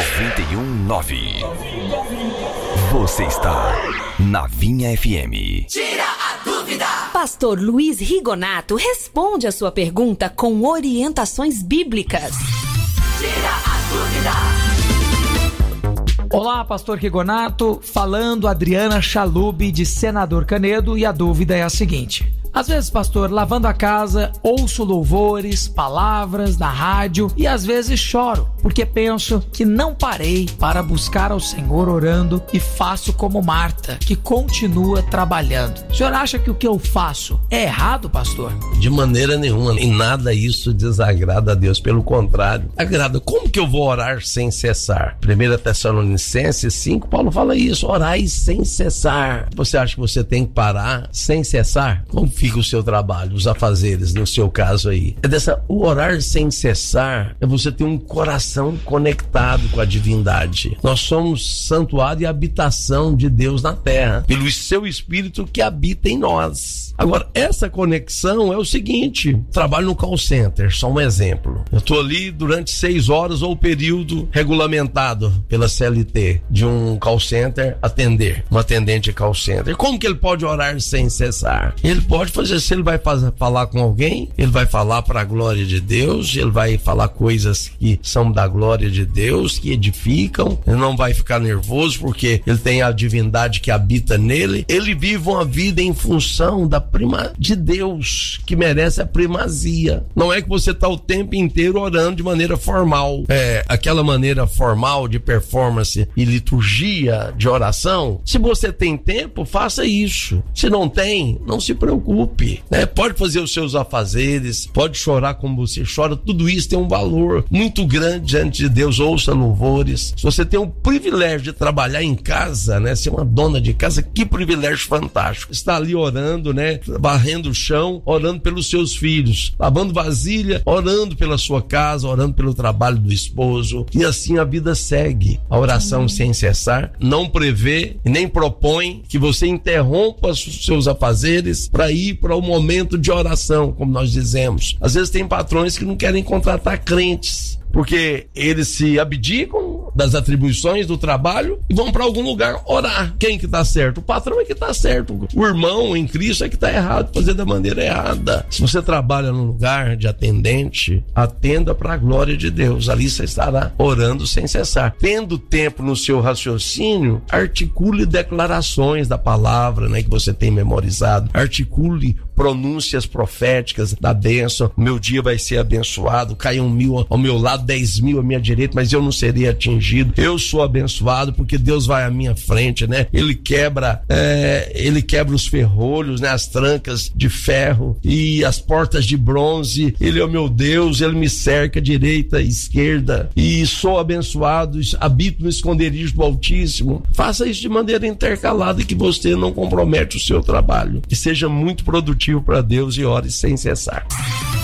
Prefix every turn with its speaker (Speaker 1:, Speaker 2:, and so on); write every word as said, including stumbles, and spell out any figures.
Speaker 1: noventa e um ponto nove. Você está na Vinha F M.
Speaker 2: Tira a dúvida.
Speaker 3: Pastor Luiz Rigonato responde a sua pergunta com orientações bíblicas.
Speaker 2: Tira a dúvida.
Speaker 4: Olá, Pastor Rigonato, falando Adriana Chalub de Senador Canedo, e a dúvida é a seguinte: às vezes, pastor, lavando a casa, ouço louvores, palavras na rádio e às vezes choro, porque penso que não parei para buscar ao Senhor orando e faço como Marta, que continua trabalhando. O senhor acha que o que eu faço é errado, pastor?
Speaker 5: De maneira nenhuma, em nada isso desagrada a Deus, pelo contrário, agrada. Como que eu vou orar sem cessar? primeira Tessalonicenses cinco, Paulo fala isso: orai sem cessar. Você acha que você tem que parar sem cessar? Como fica o seu trabalho, os afazeres, no seu caso aí? É dessa, o orar sem cessar é você ter um coração conectado com a divindade. Nós somos santuário e habitação de Deus na terra, pelo seu Espírito que habita em nós. Agora, essa conexão é o seguinte: trabalho no call center, só um exemplo. Eu estou ali durante seis horas ou o período regulamentado pela C L T de um call center atender, um atendente de call center. Como que ele pode orar sem cessar? Ele pode fazer, se ele vai fazer, falar com alguém, ele vai falar para a glória de Deus, ele vai falar coisas que são da glória de Deus, que edificam, ele não vai ficar nervoso porque ele tem a divindade que habita nele. Ele vive uma vida em função da prima de Deus, que merece a primazia. Não é que você está o tempo inteiro orando de maneira formal, é aquela maneira formal de performance e liturgia de oração. Se você tem tempo, faça isso. Se não tem, não se preocupe, né? Pode fazer os seus afazeres, pode chorar como você chora. Tudo isso tem um valor muito grande diante de Deus. Ouça louvores. Se você tem o privilégio de trabalhar em casa, né, ser uma dona de casa, que privilégio fantástico. Está ali orando, né, varrendo o chão, orando pelos seus filhos, lavando vasilha, orando pela sua casa, orando pelo trabalho do esposo, e assim a vida segue. A oração hum. sem cessar não prevê e nem propõe que você interrompa os seus afazeres para ir para o momento de oração, como nós dizemos. Às vezes tem patrões que não querem contratar crentes, porque eles se abdicam das atribuições do trabalho e vão para algum lugar orar. Quem que tá certo? O patrão é que tá certo. O irmão em Cristo é que tá errado, fazer da maneira errada. Se você trabalha num lugar de atendente, atenda para a glória de Deus. Ali você estará orando sem cessar. Tendo tempo no seu raciocínio, articule declarações da palavra, né, que você tem memorizado. Articule pronúncias proféticas da bênção. Meu dia vai ser abençoado. Caiam mil ao meu lado, dez mil à minha direita, mas eu não serei atingido. Eu sou abençoado porque Deus vai à minha frente, né? Ele quebra, é, ele quebra os ferrolhos, né? As trancas de ferro e as portas de bronze. Ele é o meu Deus, ele me cerca direita e esquerda, e sou abençoado, habito no esconderijo do Altíssimo. Faça isso de maneira intercalada, que você não compromete o seu trabalho, e seja muito produtivo para Deus, e ore sem cessar.